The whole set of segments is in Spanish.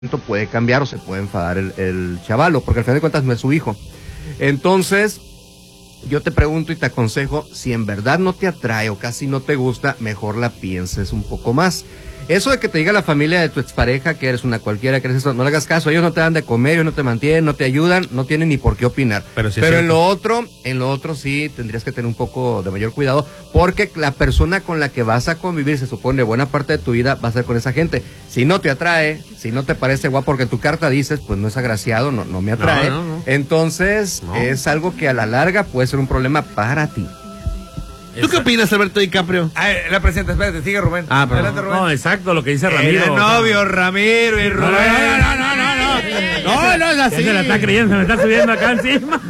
puede cambiar o se puede enfadar el chavalo, porque al final de cuentas no es su hijo. Entonces, yo te pregunto y te aconsejo, si en verdad no te atrae o casi no te gusta, mejor la pienses un poco más. Eso de que te diga la familia de tu expareja que eres una cualquiera, que eres eso, no le hagas caso, ellos no te dan de comer, ellos no te mantienen, no te ayudan, no tienen ni por qué opinar. Pero en lo otro sí tendrías que tener un poco de mayor cuidado, porque la persona con la que vas a convivir, se supone, buena parte de tu vida va a ser con esa gente. Si no te atrae, si no te parece guapo, porque en tu carta dices, pues no es agraciado, no me atrae. No. Entonces, es algo que a la larga puede ser un problema para ti. ¿Tú qué opinas, Alberto DiCaprio? La presidenta, espérate, sigue Rubén. Adelante, Rubén. No, exacto, lo que dice Ramiro. El novio, Ramiro y Rubén. No es así. Se la está creyendo, se me está subiendo acá encima.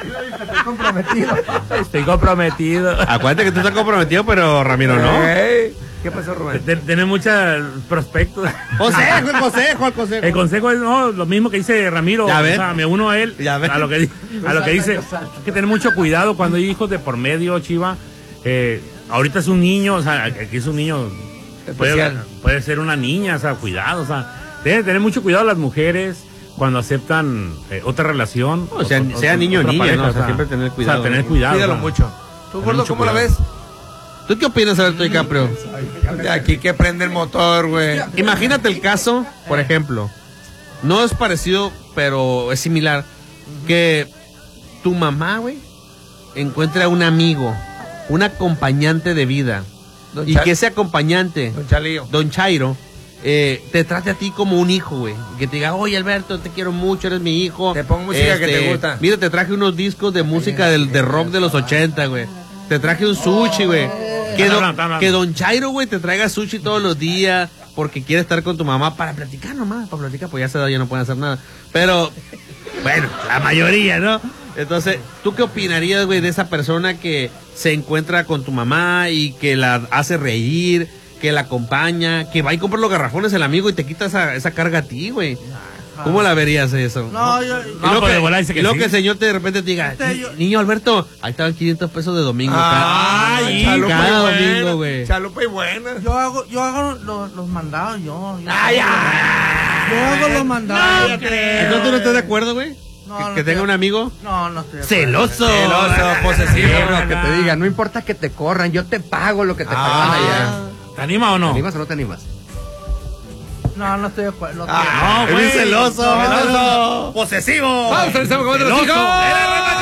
Estoy comprometido. Acuérdate que tú estás comprometido, pero Ramiro no. ¿Qué pasó, Rubén? Tienes muchos prospectos. Consejo. El consejo es lo mismo que dice Ramiro. Ya ves. O sea, me uno a él. A lo que dice. Hay que tener mucho cuidado cuando hay hijos de por medio, Chiva. Ahorita es un niño, o sea, aquí es un niño, puede ser una niña, o sea, cuidado, o sea, deben tener mucho cuidado las mujeres cuando aceptan otra relación. O sea, sea niño o niña, ¿no? O sea, siempre tener cuidado. O sea, tener cuidado. Cuídalo mucho. ¿Tú, Gordo, cómo la ves? ¿Tú qué opinas, Alberto DiCaprio? De aquí que prende el motor, güey. Imagínate el caso, por ejemplo, no es parecido, pero es similar, que tu mamá, güey, encuentre a un amigo, un acompañante de vida, y que ese acompañante, Don Chairo, te trate a ti como un hijo, güey. Que te diga, oye, Alberto, te quiero mucho, eres mi hijo. Te pongo música que te gusta. Mira, te traje unos discos de música de rock de los 80, güey. Te traje un sushi, güey. Que Don Chairo, güey, te traiga sushi todos los días porque quiere estar con tu mamá para platicar nomás. Para platicar, pues ya se da, ya no pueden hacer nada. Pero, bueno, la mayoría, ¿no? Entonces, ¿tú qué opinarías, güey, de esa persona que se encuentra con tu mamá y que la hace reír, que la acompaña, que va y compra los garrafones el amigo y te quita esa carga a ti, güey? ¿Cómo la verías eso? Y luego que el señor de repente te diga, niño Alberto, ahí estaban 500 pesos de domingo. Cada domingo, güey. Chalupa y buena. Yo hago los mandados, yo hago los mandados. ¿Entonces tú no estás de acuerdo, güey? ¿Que tenga un amigo? No estoy de acuerdo. Celoso, posesivo. Que te diga, no importa que te corran, yo te pago lo que te pagan allá. ¿Te anima o no? ¿Te animas o no te animas? No estoy de acuerdo. Es celoso. Posesivo. Vamos a ver,